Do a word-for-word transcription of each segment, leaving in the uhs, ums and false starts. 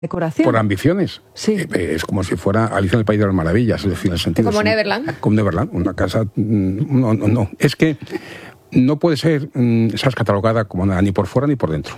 decoración. Por ambiciones. Sí. Eh, es como si fuera Alicia en el País de las Maravillas, es decir, en el sentido... Como es un, Neverland. Como Neverland, una casa... No, no, no. Es que no puede ser, ¿sabes?, catalogada como nada, ni por fuera ni por dentro.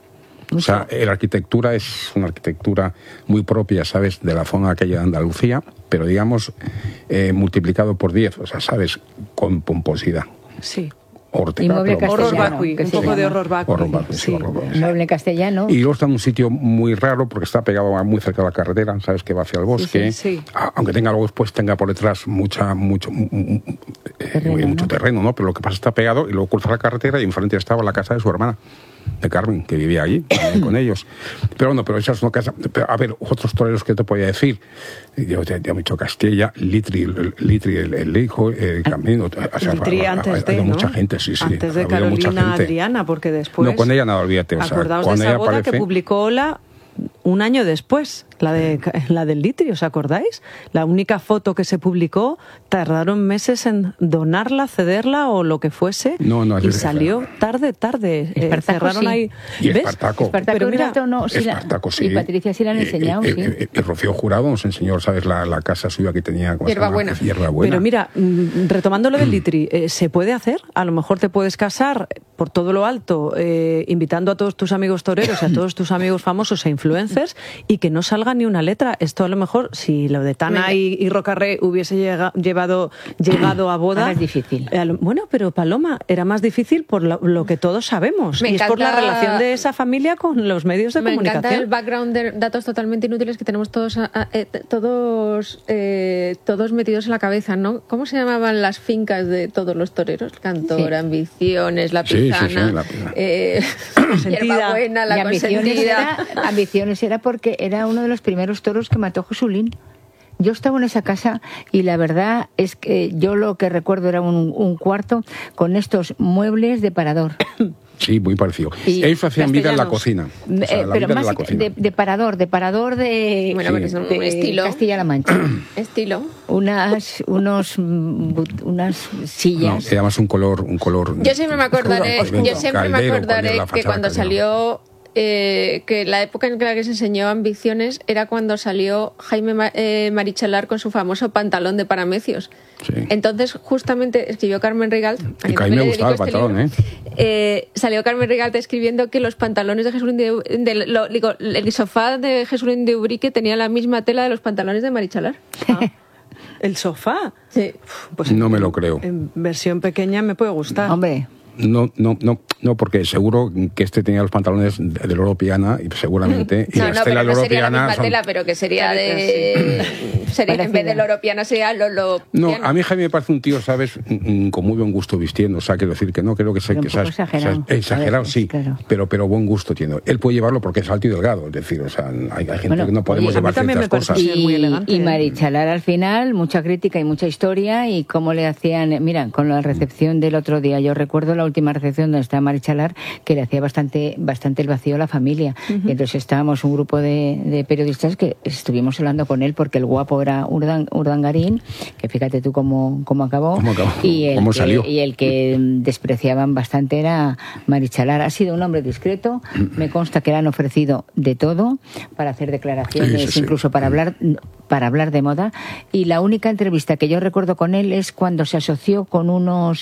O sea, la arquitectura es una arquitectura muy propia, ¿sabes?, de la zona aquella de Andalucía, pero digamos, eh, multiplicado por diez, o sea, ¿sabes?, con pomposidad. Sí. Ortega, Inmueble pero Horror castellano, vacui, que un se poco de llama. horror vacui. Horror vacui, sí, Sí. horror vacui. Inmueble castellano. Y luego está en un sitio muy raro porque está pegado muy cerca de la carretera, sabes, que va hacia el bosque, Sí, sí, sí. A, aunque tenga luego después tenga por detrás mucha mucho eh, Terreno, mucho ¿no? terreno, ¿no? Pero lo que pasa está pegado y luego cruza la carretera y enfrente estaba la casa de su hermana, de Carmen, que vivía allí también con ellos. Pero bueno, pero esa es una casa. Pero, a ver, otros toreros que te podía decir. Yo te, te he dicho Castilla, Litri, Litri el, el hijo, el camino. O sea, Litri ha, ha, antes ha, de, ha, ¿no? mucha gente, sí, sí. Antes de ha habido mucha Carolina gente. Adriana, porque después... No, con ella nada, olvídate. O sea, acordaos de cuando esa ella boda aparece, que publicó Ola un año después, la de la del Litri, ¿os acordáis? La única foto que se publicó, tardaron meses en donarla, cederla o lo que fuese, no, no, y es salió tarde, tarde. Eh, cerraron sí. ahí. Y ¿Ves? Espartaco. Espartaco Pero mira, Grato no, sí la- Espartaco, sí. y Patricia sí la han Eh, enseñado, eh, sí. eh, eh, y Rocío Jurado nos enseñó, ¿sabes?, la, la casa suya que tenía... ¿cómo se llama? Hierbabuena. Hierbabuena. Pero mira, mm, retomando lo del Litri, eh, ¿se puede hacer? A lo mejor te puedes casar por todo lo alto, eh, invitando a todos tus amigos toreros, a todos tus amigos famosos e influencers, y que no salga ni una letra. Esto a lo mejor, si lo de Tana y, y Rocarré hubiese llega, llevado, llegado a boda... Ahora es difícil. eh, bueno, pero Paloma, era más difícil por lo, lo que todos sabemos. Me y es por la encanta- relación de esa familia con los medios de Me comunicación. encanta el background de datos totalmente inútiles que tenemos todos a- a- eh, todos eh, todos metidos en la cabeza, ¿no? ¿Cómo se llamaban las fincas de todos los toreros? Cantor, Sí. Ambiciones, La Sí, sí, sí, Pizana, La Pizana. eh, Consentida. Hierbabuena, La Y ambiciones Consentida. era, ambiciones era porque era uno de los primeros toros que mató Josulín. Yo estaba en esa casa y la verdad es que yo lo que recuerdo era un, un cuarto con estos muebles de parador. Sí, muy parecido. Y Ellos hacían vida en la castellanos. cocina. O sea, Eh, la pero vida más en la cocina. de, de parador, de parador de, Bueno, porque es un de estilo. Castilla-La Mancha. Estilo. Unas, unos, mm, but- unas No, sillas. y además un color, un color... Yo siempre me acordaré, oscuro, yo siempre me caldero, acordaré ponía la que fachada cuando caldero. salió, eh, que la época en la que se enseñó Ambiciones era cuando salió Jaime Ma- eh, Marichalar con su famoso pantalón de paramecios. Sí. Entonces, justamente escribió Carmen Rigalt. Y que a mí me gustaba el pantalón, ¿eh? Eh, salió Carmen Rigalt escribiendo que los pantalones de Jesulín de, de lo- digo, el sofá de Jesulín de Ubrique tenía la misma tela de los pantalones de Marichalar. Ah, ¿el sofá? Sí. Pues No me lo creo. En versión pequeña me puede gustar. Hombre, No, no, no, no, porque seguro que este tenía los pantalones de, de Loro Piana y seguramente... Y No, las no, telas pero no Loro sería la Piana misma son- tela, pero que sería de... sería, en vez de Parecida. Loro Piana sería Lolo No, Piana. a mí Jaime me parece un tío, ¿sabes?, mm, con muy buen gusto vistiendo. O sea, quiero decir que no, creo que sea... Pero un que poco sea- exagerado. sea- exagerado, A veces, sí, claro. pero, pero buen gusto tiene. Él puede llevarlo porque es alto y delgado, es decir, o sea, hay, hay gente Bueno, que no podemos oye, a mí llevar también ciertas me parece cosas. Sí, es muy elegante, y ¿eh? Marichalar al final, mucha crítica y mucha historia y cómo le hacían, mira, con la recepción del otro día, yo recuerdo la última recepción donde estaba Marichalar, que le hacía bastante bastante el vacío a la familia. Y entonces estábamos un grupo de, de periodistas que estuvimos hablando con él porque el guapo era Urdan, Urdangarín, que fíjate tú cómo, cómo acabó. ¿Cómo acabó? Y el ¿Cómo que, salió? y el que despreciaban bastante era Marichalar. Ha sido un hombre discreto, me consta que le han ofrecido de todo para hacer declaraciones, Sí, sí, sí. incluso para hablar para hablar de moda, y la única entrevista que yo recuerdo con él es cuando se asoció con unos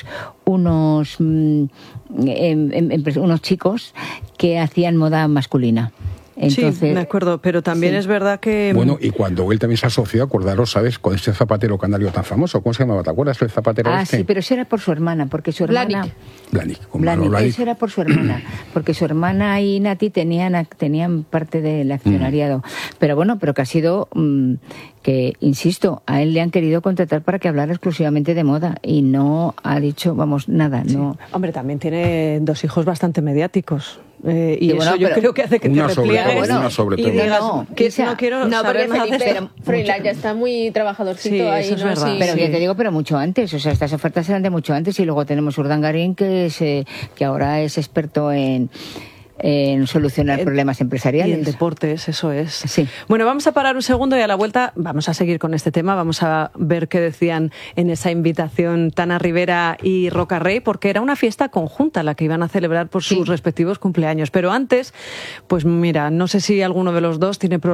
unos mm, em, em, em, unos chicos que hacían moda masculina. Entonces, sí, me acuerdo, pero también sí. es verdad que... Bueno, y cuando él también se asoció, acordaros, ¿sabes?, con este zapatero canario tan famoso. ¿Cómo se llamaba? ¿Te acuerdas el zapatero ah, este? sí, pero eso era por su hermana, porque su hermana... Blahnik. Blahnik, como Blahnik, Manolo Blahnik. eso era por su hermana, porque su hermana y Nati tenían, tenían parte del accionariado. Pero bueno, pero que ha sido mm, que, insisto, a él le han querido contratar para que hablara exclusivamente de moda y no ha dicho, vamos, nada, Sí. no... Hombre, también tiene dos hijos bastante mediáticos. Eh, y Sí, eso bueno, yo pero creo que hace que te una sobre repliegues todo, una sobre y todo. digas No, que Isa, no quiero No, saber porque nada de Felipe esto. Froilán ya está muy trabajadorcito Sí, ahí, eso es ¿no? verdad. Sí. Pero Sí. ya te digo, pero mucho antes, o sea, estas ofertas eran de mucho antes y luego tenemos Urdangarín que es, eh, que ahora es experto en en solucionar problemas empresariales. Y en deportes, eso es. Sí. Bueno, vamos a parar un segundo y a la vuelta vamos a seguir con este tema. Vamos a ver qué decían en esa invitación Tana Rivera y Roca Rey, porque era una fiesta conjunta la que iban a celebrar por sus sí. respectivos cumpleaños. Pero antes, pues mira, no sé si alguno de los dos tiene problemas